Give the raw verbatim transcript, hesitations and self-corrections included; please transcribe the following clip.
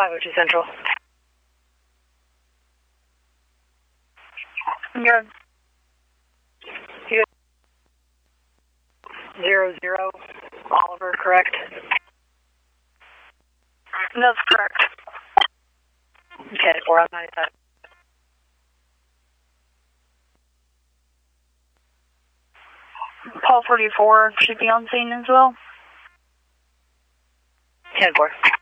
five oh two Central. You're Zero zero, Oliver, correct? That's correct. Okay, we're on ninety-five. Paul forty-four should be on scene as well. ten four.